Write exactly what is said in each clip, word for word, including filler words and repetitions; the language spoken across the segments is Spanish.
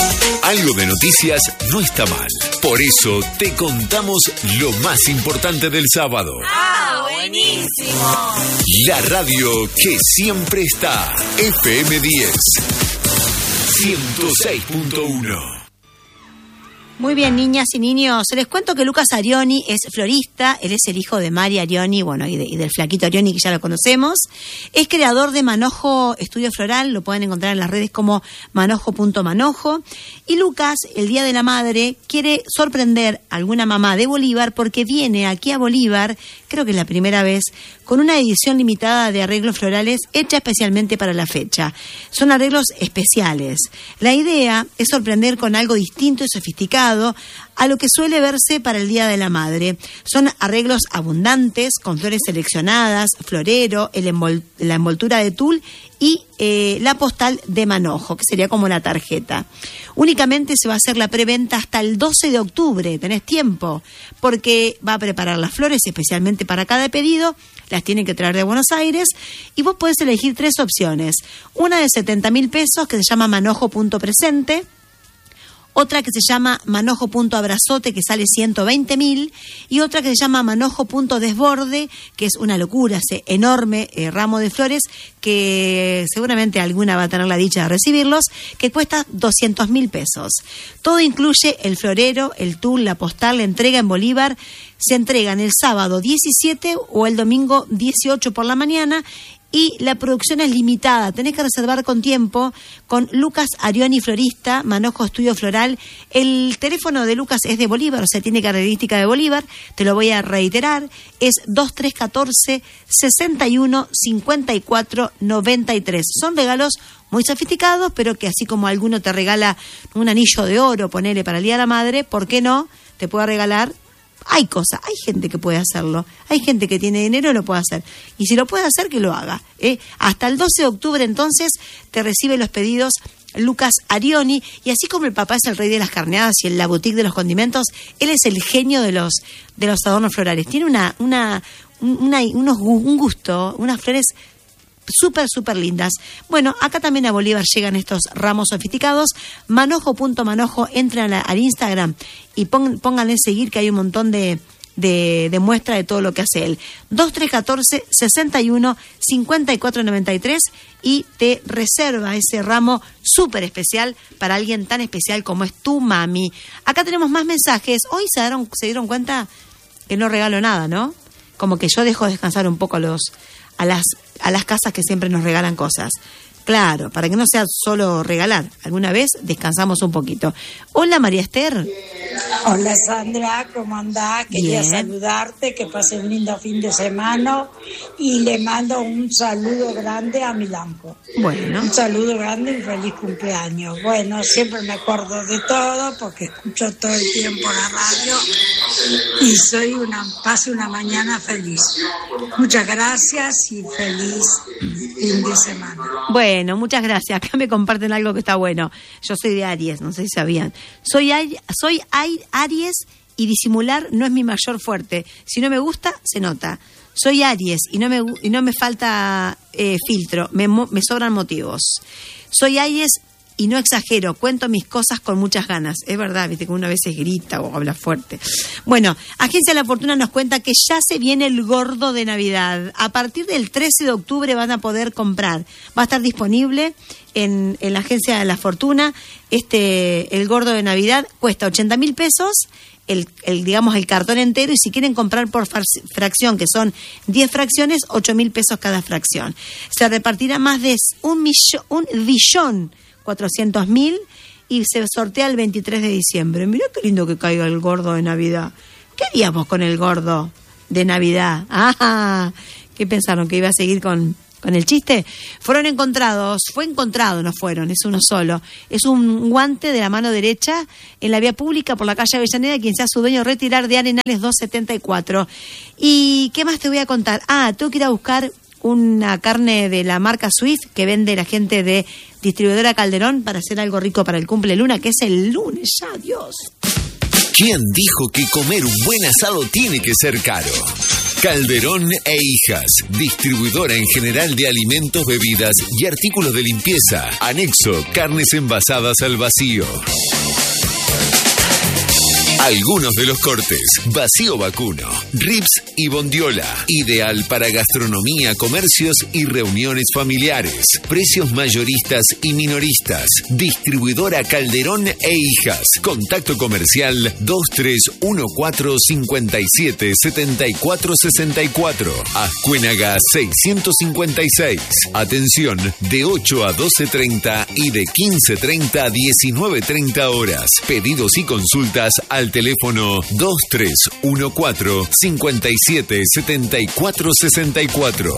Algo de noticias no está mal. Por eso te contamos lo más importante del sábado. ¡Ah, buenísimo! La radio que siempre está. F M diez. ciento seis punto uno. Muy bien, niñas y niños, les cuento que Lucas Arioni es florista, él es el hijo de María Arioni, bueno, y, de, y del flaquito Arioni, que ya lo conocemos. Es creador de Manojo Estudio Floral, lo pueden encontrar en las redes como manojo punto manojo. Y Lucas, el Día de la Madre, quiere sorprender a alguna mamá de Bolívar porque viene aquí a Bolívar, creo que es la primera vez, con una edición limitada de arreglos florales hecha especialmente para la fecha. Son arreglos especiales. La idea es sorprender con algo distinto y sofisticado a lo que suele verse para el Día de la Madre. Son arreglos abundantes, con flores seleccionadas, florero, el envol- la envoltura de tul y eh, la postal de manojo, que sería como la tarjeta. Únicamente se va a hacer la preventa hasta el doce de octubre, tenés tiempo, porque va a preparar las flores especialmente para cada pedido, las tiene que traer de Buenos Aires, y vos podés elegir tres opciones. Una de setenta mil pesos, que se llama manojo punto presente, otra que se llama manojo punto abrazote, que sale ciento veinte mil, y otra que se llama manojo punto desborde, que es una locura, ese enorme eh, ramo de flores, que seguramente alguna va a tener la dicha de recibirlos, que cuesta doscientos mil pesos. Todo incluye el florero, el tul, la postal, la entrega en Bolívar. Se entregan el sábado diecisiete o el domingo dieciocho por la mañana, y la producción es limitada. Tenés que reservar con tiempo con Lucas Arioni Florista, Manojo Estudio Floral. El teléfono de Lucas es de Bolívar, o sea, tiene característica de Bolívar. Te lo voy a reiterar. Es dos tres uno cuatro, sesenta y uno, cincuenta y cuatro, noventa y tres. Son regalos muy sofisticados, pero que así como alguno te regala un anillo de oro, ponele para el Día de la Madre, ¿por qué no? Te puedo regalar. Hay cosas, hay gente que puede hacerlo, hay gente que tiene dinero y lo puede hacer. Y si lo puede hacer, que lo haga. ¿eh? Hasta el doce de octubre, entonces, te recibe los pedidos Lucas Arioni. Y así como el papá es el rey de las carneadas y en la boutique de los condimentos, él es el genio de los de los adornos florales. Tiene una, una, una unos, un gusto, unas flores súper, súper lindas. Bueno, acá también a Bolívar llegan estos ramos sofisticados. Manojo punto manojo, entran a, al Instagram y pon, pónganle seguir, que hay un montón de, de, de muestra de todo lo que hace él. dos tres uno cuatro, sesenta y uno, cincuenta y cuatro, noventa y tres, y te reserva ese ramo súper especial para alguien tan especial como es tu mami. Acá tenemos más mensajes. Hoy se dieron, se dieron cuenta que no regalo nada, ¿no? Como que yo dejo descansar un poco a los a las a las casas que siempre nos regalan cosas. Claro, para que no sea solo regalar. Alguna vez descansamos un poquito. Hola, María Esther. Hola, Sandra, ¿cómo andás? Quería Bien. saludarte, que pase un lindo fin de semana y le mando un saludo grande a Milampo. Bueno. Un saludo grande y feliz cumpleaños. Bueno, siempre me acuerdo de todo porque escucho todo el tiempo la radio y soy una paso una mañana feliz. Muchas gracias y feliz fin de semana. Bueno, muchas gracias. Acá me comparten algo que está bueno. Yo soy de Aries, no sé si sabían. Soy, Ari- soy Aries y disimular no es mi mayor fuerte. Si no me gusta, se nota. Soy Aries y no me, y no me falta eh, filtro, me, me sobran motivos. Soy Aries y no exagero, cuento mis cosas con muchas ganas. Es verdad, viste que una vez grita o habla fuerte. Bueno, Agencia de la Fortuna nos cuenta que ya se viene el gordo de Navidad. A partir del trece de octubre van a poder comprar. Va a estar disponible en, en la Agencia de la Fortuna. Este, el gordo de Navidad cuesta ochenta mil pesos. El, el, digamos, el cartón entero, y si quieren comprar por fracción, que son diez fracciones, ocho mil pesos cada fracción. Se repartirá más de un millón, un billón cuatrocientos mil, y se sortea el veintitrés de diciembre. Mirá qué lindo que caiga el gordo de Navidad. ¿Qué haríamos con el gordo de Navidad? Ah, ¿qué pensaron? ¿Que iba a seguir con, con el chiste? Fueron encontrados, fue encontrado, no fueron, es uno solo. Es un guante de la mano derecha en la vía pública por la calle Avellaneda, quien sea su dueño retirar de Arenales doscientos setenta y cuatro. ¿Y qué más te voy a contar? Ah, tengo que ir a buscar una carne de la marca Swift que vende la gente de Distribuidora Calderón para hacer algo rico para el cumple luna, que es el lunes ya, Dios. ¿Quién dijo que comer un buen asado tiene que ser caro? Calderón e Hijas, distribuidora en general de alimentos, bebidas y artículos de limpieza. Anexo, carnes envasadas al vacío. Algunos de los cortes: vacío vacuno, ribs y bondiola. Ideal para gastronomía, comercios y reuniones familiares. Precios mayoristas y minoristas. Distribuidora Calderón e Hijas. Contacto comercial dos tres uno cuatro cinco siete siete cuatro seis cuatro. Azcuénaga seiscientos cincuenta y seis. Atención, de ocho a doce treinta y de quince treinta a diecinueve treinta horas. Pedidos y consultas al teléfono dos tres uno cuatro cinco siete siete cuatro seis cuatro.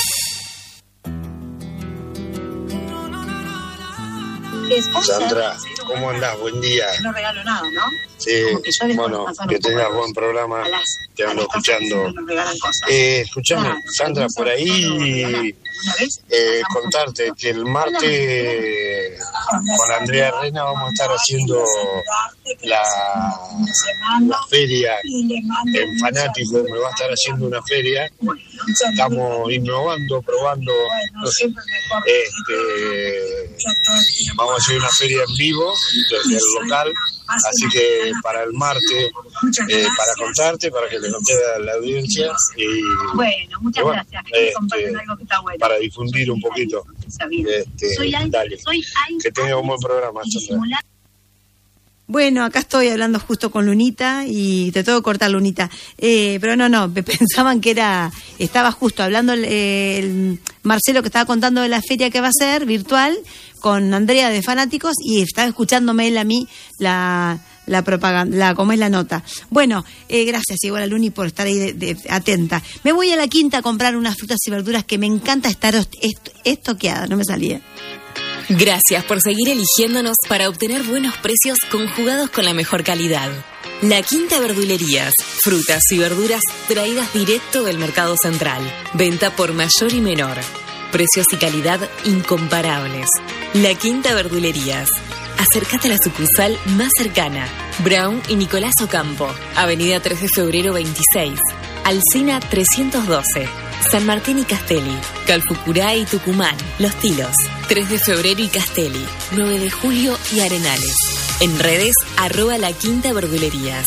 Sandra, ¿cómo andás? Buen día. No regalo nada, ¿no? Sí, bueno, que tengas buen programa. Te ando escuchando. Eh, escuchame, Sandra, por ahí eh, contarte que el martes con Andrea Rena vamos a estar haciendo la, la feria en Fanático. Me va a estar haciendo una feria. Estamos innovando, probando. No sé, este, vamos a hacer una feria en vivo desde el local. Así que para el martes, eh, para contarte, para que le conté a la audiencia y bueno, muchas y bueno, gracias. Este, algo que está bueno. Para difundir un poquito. Este, soy alguien, dale. soy que tenga un buen programa. Bueno, acá estoy hablando justo con Lunita y te tengo que cortar, Lunita. Eh, pero no, no, pensaban que era, estaba justo hablando el, el Marcelo que estaba contando de la feria que va a ser virtual con Andrea de Fanáticos y estaba escuchándome él a mí la, la propaganda, la, como es la nota. Bueno, eh, gracias igual a Luni por estar ahí de, de, atenta. Me voy a la Quinta a comprar unas frutas y verduras que me encanta estar est, est, estoqueada, no me salía. Gracias por seguir eligiéndonos para obtener buenos precios conjugados con la mejor calidad. La Quinta Verdulerías, frutas y verduras traídas directo del mercado central. Venta por mayor y menor. Precios y calidad incomparables. La Quinta Verdulerías. Acércate a la sucursal más cercana. Brown y Nicolás Ocampo. Avenida tres de febrero veintiséis. Alsina trescientos doce. San Martín y Castelli, Calfucurá y Tucumán, Los Tilos, tres de febrero y Castelli, nueve de julio y Arenales. En redes, arroba la Quinta Verdulerías.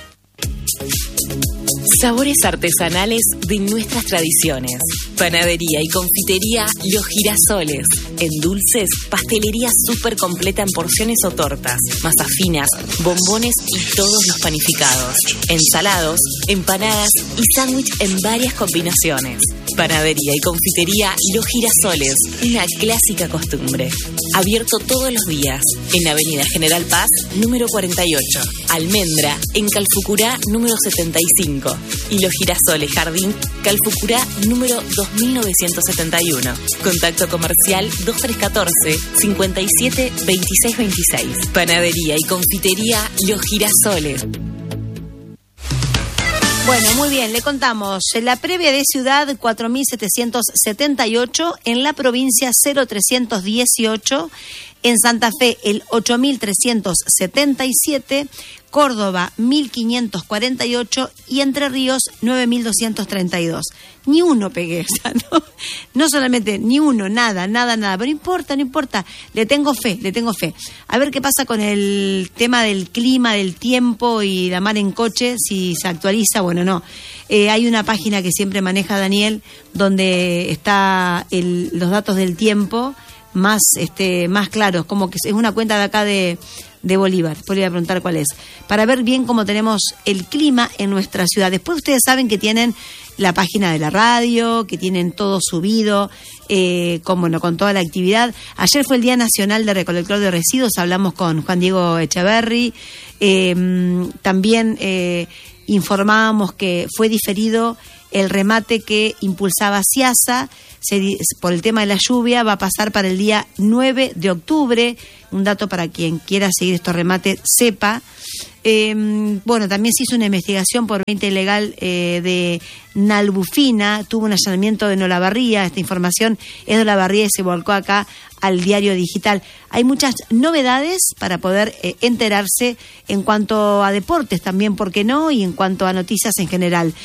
Sabores artesanales de nuestras tradiciones. Panadería y confitería Los Girasoles. En dulces, pastelería súper completa en porciones o tortas, masas finas, bombones y todos los panificados. Ensalados, empanadas y sándwich en varias combinaciones. Panadería y confitería Los Girasoles, una clásica costumbre. Abierto todos los días. En Avenida General Paz, número cuarenta y ocho. Almendra, en Calfucurá, número setenta y cinco. Y Los Girasoles Jardín, Calfucurá, número dos mil novecientos setenta y uno. Contacto comercial dos tres uno cuatro, cinco siete, dos seis dos seis. Panadería y confitería Los Girasoles. Bueno, muy bien, le contamos. La previa de Ciudad cuatro mil setecientos setenta y ocho, en la provincia cero trescientos dieciocho, en Santa Fe el ocho mil trescientos setenta y siete, Córdoba mil quinientos cuarenta y ocho y Entre Ríos nueve mil doscientos treinta y dos. Ni uno pegué, o sea, no, no solamente ni uno, nada, nada, nada, pero no importa, no importa, le tengo fe, le tengo fe. A ver qué pasa con el tema del clima, del tiempo y la mar en coche, si se actualiza, bueno, no. Eh, hay una página que siempre maneja Daniel, donde está el, los datos del tiempo más, este, más claros, como que es una cuenta de acá de... de Bolívar, después le voy a preguntar cuál es, para ver bien cómo tenemos el clima en nuestra ciudad. Después ustedes saben que tienen la página de la radio, que tienen todo subido, eh, con, bueno, con toda la actividad. Ayer fue el Día Nacional de Recolector de Residuos, hablamos con Juan Diego Echeverry, eh, también eh, informábamos que fue diferido el remate que impulsaba SIASA, se, por el tema de la lluvia, va a pasar para el día nueve de octubre, un dato para quien quiera seguir estos remates sepa. Eh, bueno, también se hizo una investigación por venta ilegal eh, de nalbufina, tuvo un allanamiento en Olavarría, esta información es de Olavarría y se volcó acá al diario digital. Hay muchas novedades para poder eh, enterarse en cuanto a deportes también, ¿por qué no? Y en cuanto a noticias en general.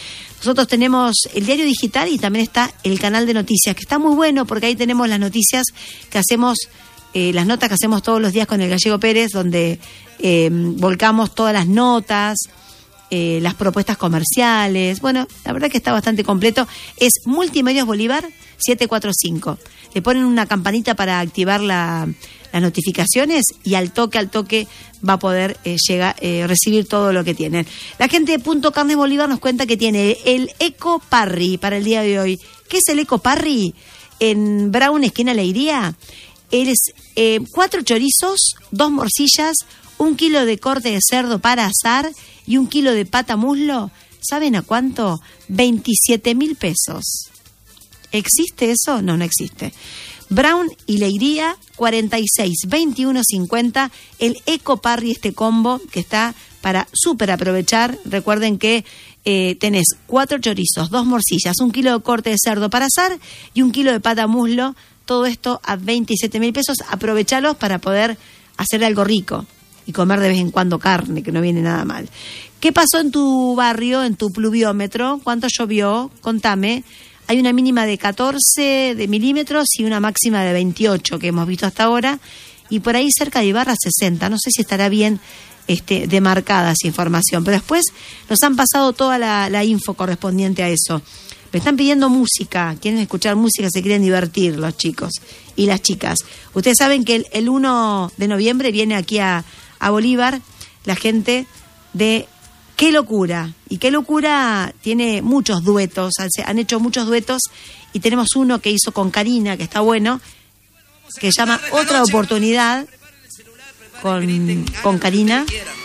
Nosotros tenemos el diario digital y también está el canal de noticias, que está muy bueno porque ahí tenemos las noticias que hacemos, eh, las notas que hacemos todos los días con el Gallego Pérez, donde eh, volcamos todas las notas, eh, las propuestas comerciales. Bueno, la verdad que está bastante completo. Es Multimedios Bolívar siete cuatro cinco. Le ponen una campanita para activar la, las notificaciones y al toque, al toque va a poder eh, llegar, eh, recibir todo lo que tienen. La gente de Punto Carnes Bolívar nos cuenta que tiene el Eco Parry para el día de hoy. ¿Qué es el Eco Parry? En Brown, esquina Leiría, es eh, cuatro chorizos, dos morcillas, un kilo de corte de cerdo para asar y un kilo de pata muslo. ¿Saben a cuánto? veintisiete mil pesos. ¿Existe eso? No, no existe. Brown y Leiría, cuarenta y seis, veintiuno, cincuenta. El Eco Parry, este combo que está para súper aprovechar. Recuerden que eh, tenés cuatro chorizos, dos morcillas, un kilo de corte de cerdo para asar y un kilo de pata muslo. Todo esto a veintisiete mil pesos. Aprovechalos para poder hacer algo rico y comer de vez en cuando carne, que no viene nada mal. ¿Qué pasó en tu barrio, en tu pluviómetro? ¿Cuánto llovió? Contame. Hay una mínima de catorce de milímetros y una máxima de veintiocho que hemos visto hasta ahora. Y por ahí cerca de Ibarra sesenta. No sé si estará bien este, demarcada esa información. Pero después nos han pasado toda la, la info correspondiente a eso. Me están pidiendo música. Quieren escuchar música, se quieren divertir los chicos y las chicas. Ustedes saben que el, el uno de noviembre viene aquí a, a Bolívar la gente de Qué Locura. Y Qué Locura tiene muchos duetos, han hecho muchos duetos y tenemos uno que hizo con Karina, que está bueno, que se llama Otra Oportunidad con, con Karina.